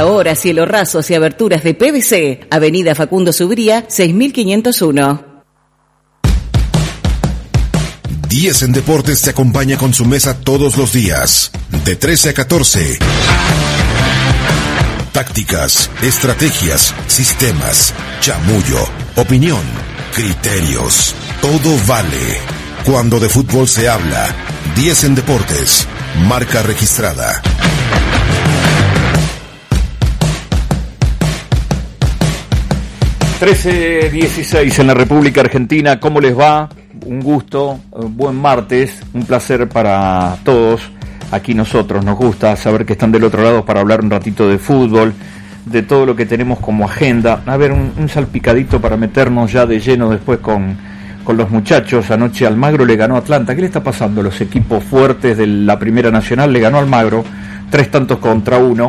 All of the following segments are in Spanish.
Ahora cielo rasos y aberturas de PVC. Avenida Facundo Subría, 6501. 10 en Deportes te acompaña con su mesa todos los días, de 13 a 14. Tácticas, estrategias, sistemas, chamullo, opinión, criterios. Todo vale. Cuando de fútbol se habla, 10 en Deportes, marca registrada. (13:16) en la República Argentina. ¿Cómo les va? Un gusto, buen martes, un placer para todos. Aquí nosotros nos gusta saber que están del otro lado para hablar un ratito de fútbol, de todo lo que tenemos como agenda. A ver, un salpicadito para meternos ya de lleno después con los muchachos. Anoche Almagro le ganó a Atlanta. ¿Qué le está pasando? Los equipos fuertes de la Primera Nacional le ganó a Almagro, 3-1.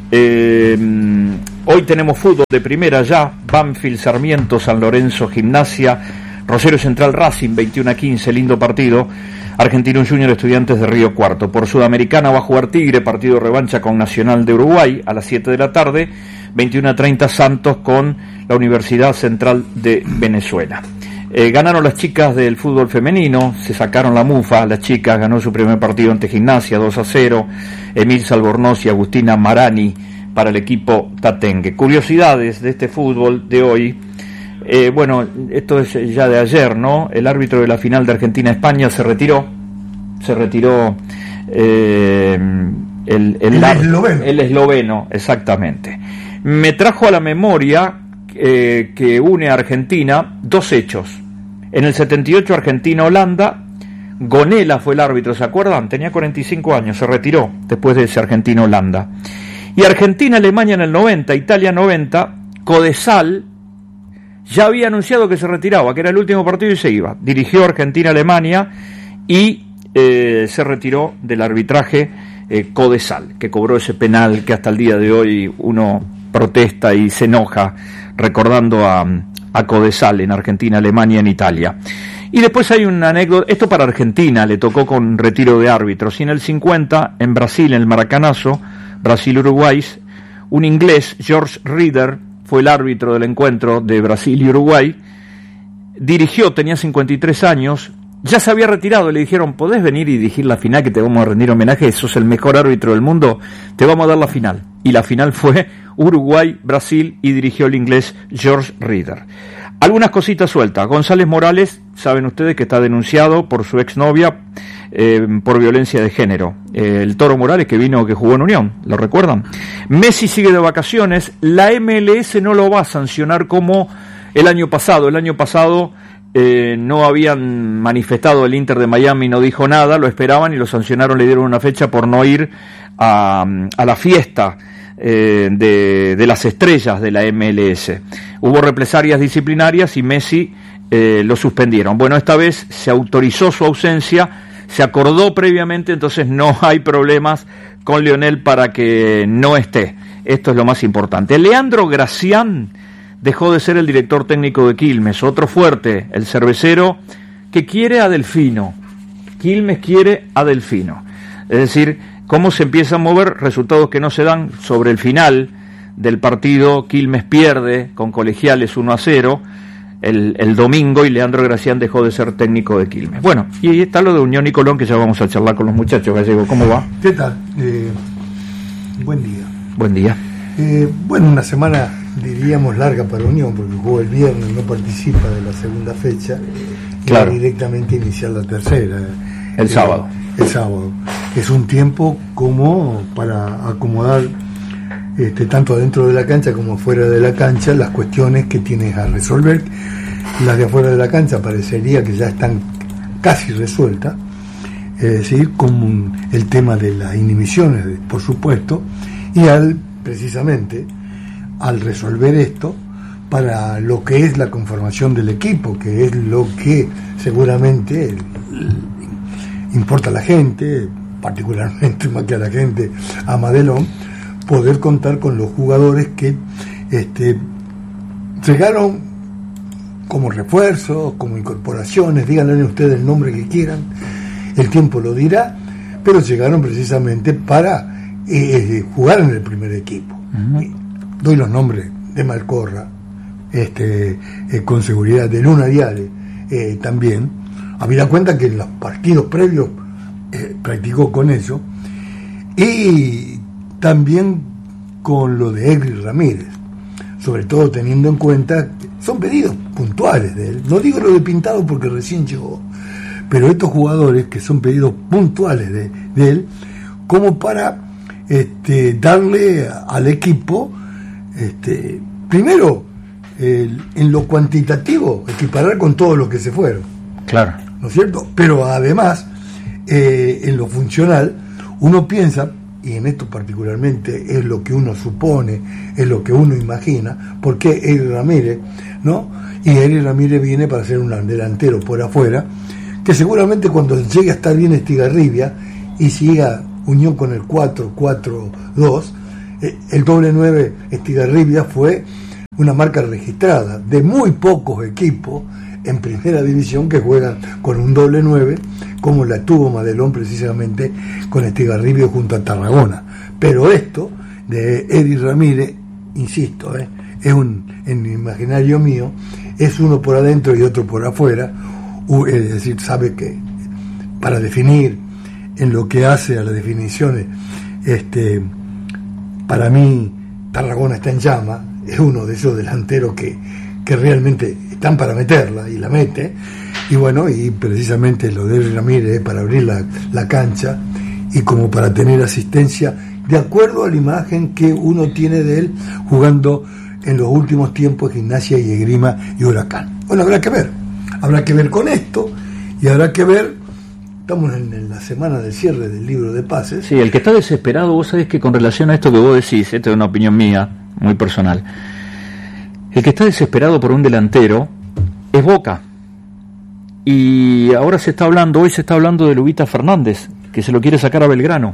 Hoy tenemos fútbol de primera ya. Banfield, Sarmiento, San Lorenzo, Gimnasia, Rosario Central, Racing, 21-15, lindo partido. Argentino Junior, Estudiantes de Río Cuarto. Por Sudamericana va a jugar Tigre, partido revancha con Nacional de Uruguay a las 7 de la tarde. 21:30 Santos con la Universidad Central de Venezuela. Ganaron las chicas del fútbol femenino, se sacaron la mufa. Las chicas, ganó su primer partido ante Gimnasia, 2-0. Emil Salbornoz y Agustina Marani para el equipo tatengue. Curiosidades de este fútbol de hoy. Bueno, esto es ya de ayer, ¿no? El árbitro de la final de Argentina-España se retiró el esloveno, exactamente. Me trajo a la memoria que une a Argentina dos hechos. En el 78 Argentina-Holanda, Gonela fue el árbitro, ¿se acuerdan? Tenía 45 años, se retiró después de ese Argentina-Holanda. Y Argentina-Alemania en el 90, Italia-90, Codesal ya había anunciado que se retiraba, que era el último partido y se iba. Dirigió Argentina-Alemania y se retiró del arbitraje Codesal, que cobró ese penal que hasta el día de hoy uno protesta y se enoja recordando a Codesal en Argentina, Alemania, en Italia. Y después hay una anécdota, esto para Argentina, le tocó con retiro de árbitros. Y en el 50, en Brasil, en el Maracanazo, Brasil-Uruguay, un inglés, George Reader, fue el árbitro del encuentro de Brasil y Uruguay. Dirigió, tenía 53 años, ya se había retirado. Le dijeron: ¿podés venir y dirigir la final, que te vamos a rendir homenaje? Sos el mejor árbitro del mundo, te vamos a dar la final. Y la final fue Uruguay-Brasil y dirigió el inglés George Reader. Algunas cositas sueltas. González Morales, saben ustedes que está denunciado por su exnovia por violencia de género. El Toro Morales, que jugó en Unión, ¿lo recuerdan? Messi sigue de vacaciones. La MLS no lo va a sancionar como el año pasado. El año pasado no habían manifestado, el Inter de Miami no dijo nada, lo esperaban y lo sancionaron, le dieron una fecha por no ir a la fiesta de las estrellas de la MLS. Hubo represalias disciplinarias y Messi lo suspendieron. Bueno, esta vez se autorizó su ausencia, se acordó previamente, entonces no hay problemas con Lionel para que no esté. Esto es lo más importante. Leandro Gracián dejó de ser el director técnico de Quilmes, otro fuerte, el cervecero que quiere a Delfino. Quilmes quiere a Delfino. Es decir, cómo se empieza a mover, resultados que no se dan. Sobre el final del partido, Quilmes pierde con Colegiales 1-0 el domingo y Leandro Gracián dejó de ser técnico de Quilmes. Bueno, y ahí está lo de Unión y Colón, que ya vamos a charlar con los muchachos. Gallego, ¿cómo va? ¿Qué tal? Buen día. Buen día. Bueno, una semana diríamos larga para Unión, porque jugó el viernes, no participa de la segunda fecha, y claro, va directamente a iniciar la tercera. El sábado. El sábado. Es un tiempo como para acomodar tanto dentro de la cancha como fuera de la cancha las cuestiones que tienes a resolver. Las de afuera de la cancha parecería que ya están casi resueltas, es decir, como el tema de las inhibiciones, por supuesto, y precisamente al resolver esto, para lo que es la conformación del equipo, que es lo que seguramente importa a la gente, particularmente más que a la gente, a Madelón, poder contar con los jugadores que llegaron como refuerzos, como incorporaciones, díganle ustedes el nombre que quieran, el tiempo lo dirá, pero llegaron precisamente para jugar en el primer equipo. Doy los nombres de Malcorra, con seguridad, de Luna Diale, también. Habida cuenta que en los partidos previos practicó con eso, y también con lo de Egri Ramírez, sobre todo teniendo en cuenta que son pedidos puntuales de él. No digo lo de Pintado porque recién llegó, pero estos jugadores que son pedidos puntuales de él, como para darle al equipo, primero, en lo cuantitativo, equiparar con todos los que se fueron. Claro. ¿No es cierto? Pero además, en lo funcional, uno piensa, y en esto particularmente es lo que uno supone, es lo que uno imagina, porque Egri Ramírez, ¿no? Y Egri Ramírez viene para ser un delantero por afuera, que seguramente cuando llegue a estar bien Estigarribia y siga unión con el 4-4-2, el doble 9 Estigarribia fue una marca registrada de muy pocos equipos en primera división que juegan con un doble 9, como la tuvo Madelón precisamente con Estigarribia junto a Tarragona. Pero esto de Egri Ramírez, insisto, es en el imaginario mío, es uno por adentro y otro por afuera, es decir, sabe que para definir en lo que hace a las definiciones, para mí Tarragona está en llama, es uno de esos delanteros que realmente están para meterla y la mete, y bueno, y precisamente lo de Ramírez es para abrir la cancha y como para tener asistencia de acuerdo a la imagen que uno tiene de él jugando en los últimos tiempos Gimnasia y Esgrima y Huracán. Bueno, habrá que ver con esto, y habrá que ver. Estamos en la semana del cierre del libro de pases. Sí, el que está desesperado, vos sabés que con relación a esto que vos decís, esta es una opinión mía, muy personal, el que está desesperado por un delantero es Boca. Y ahora hoy se está hablando de Lubita Fernández, que se lo quiere sacar a Belgrano.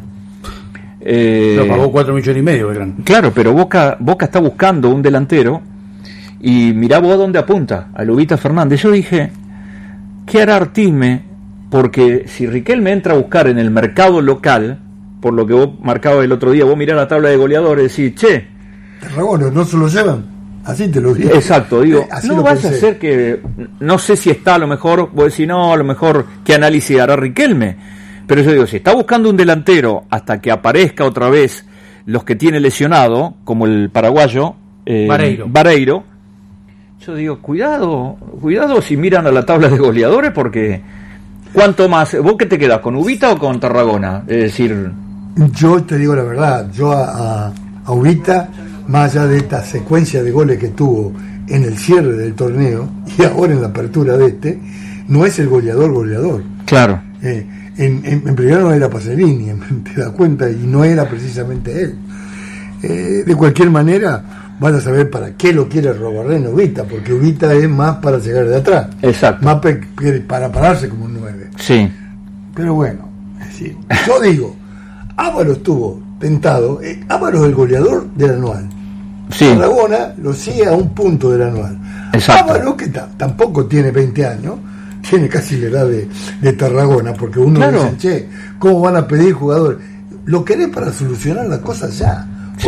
Lo pagó 4,5 millones Belgrano. Claro, pero Boca está buscando un delantero, y mirá vos a dónde apunta, a Lubita Fernández. Yo dije, ¿qué hará Artime? Porque si Riquelme entra a buscar en el mercado local, por lo que vos marcabas el otro día, vos mirás la tabla de goleadores y decís, che, Tarragona, ¿no se lo llevan? Así te lo digo. Exacto, digo, no vas pensé. a hacer que, no sé si está, a lo mejor, vos decís, no, a lo mejor, ¿qué análisis hará Riquelme? Pero yo digo, si está buscando un delantero hasta que aparezca otra vez los que tiene lesionado, como el paraguayo, Vareiro, yo digo, cuidado si miran a la tabla de goleadores, porque ¿cuánto más? ¿Vos qué te quedás, con Ubita o con Tarragona? Es decir, yo te digo la verdad, yo a Ubita, más allá de esta secuencia de goles que tuvo en el cierre del torneo y ahora en la apertura de no es el goleador. Claro. En primero no era Pacerini, te das cuenta, y no era precisamente él. De cualquier manera, van a saber para qué lo quiere Robarrén Ubita, porque Ubita es más para llegar de atrás. Exacto. Más para pararse como un 9. Sí. Pero bueno, es decir, yo digo, Ávaros estuvo tentado, Ávaros es el goleador del anual. Sí. Tarragona lo sigue a un punto del anual. Exacto. Ávaros, que tampoco tiene 20 años, tiene casi la edad de Tarragona, porque uno dice, che, ¿cómo van a pedir jugadores? Lo querés para solucionar las cosas ya. Sí.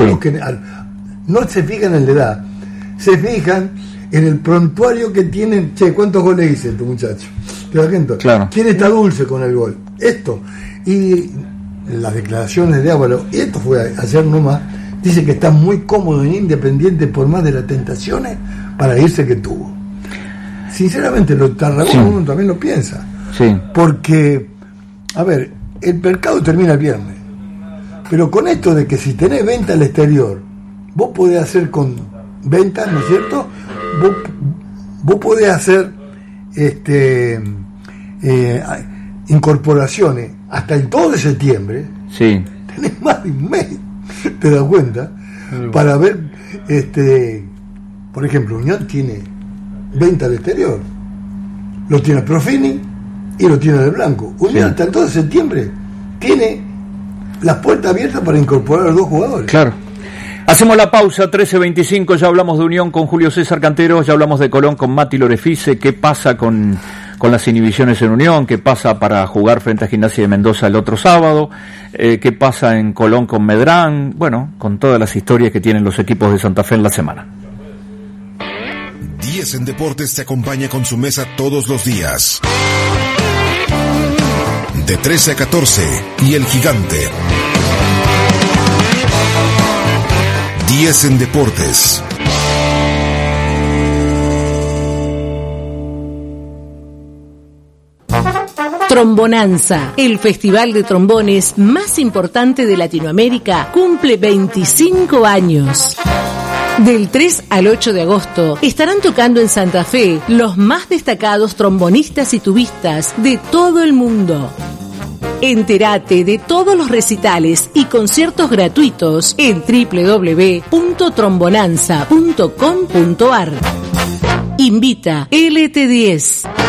No se fijan en la edad, se fijan en el prontuario que tienen. Che, ¿cuántos goles hice tu muchacho? ¿Te das cuenta? Claro. ¿Quién está dulce con el gol? Esto. Y las declaraciones de Ávaros, y esto fue ayer nomás, dice que está muy cómodo en Independiente por más de las tentaciones para irse que tuvo. Sinceramente, lo Tarragona uno también lo piensa. Sí. Porque, a ver, el mercado termina el viernes. Pero con esto de que si tenés venta al exterior, vos podés hacer con ventas, ¿no es cierto? Vos podés hacer incorporaciones hasta el 2 de septiembre. Sí. Tenés más de un mes, ¿te das cuenta? Para ver, por ejemplo, Unión tiene venta al exterior. Lo tiene Profini y lo tiene de Blanco. Unión hasta el 2 de septiembre tiene las puertas abiertas para incorporar a los dos jugadores. Claro. Hacemos la pausa, 13:25, ya hablamos de Unión con Julio César Cantero, ya hablamos de Colón con Mati Lorefice. ¿Qué pasa con con las inhibiciones en Unión, qué pasa para jugar frente a Gimnasia de Mendoza el otro sábado, qué pasa en Colón con Medrán, bueno, con todas las historias que tienen los equipos de Santa Fe en la semana. 10 en Deportes te acompaña con su mesa todos los días. De 13 a 14 y El Gigante. 10 en Deportes. Trombonanza, el festival de trombones más importante de Latinoamérica, cumple 25 años. Del 3 al 8 de agosto estarán tocando en Santa Fe los más destacados trombonistas y tubistas de todo el mundo. Entérate de todos los recitales y conciertos gratuitos en www.trombonanza.com.ar. Invita LT10.